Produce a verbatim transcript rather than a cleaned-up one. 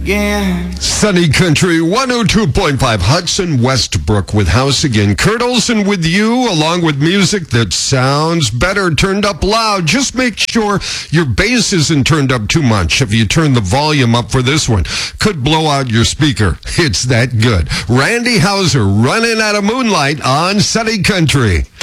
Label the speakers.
Speaker 1: again.
Speaker 2: Sunny Country one oh two point five. Hudson Westbrook with House Again. Kurt Olson with you, along with music that sounds better turned up loud. Just make sure your bass isn't turned up too much. If you turn the volume up for this one, could blow out your speaker. It's that good. Randy Houser running out of Moonlight on Sunny Country.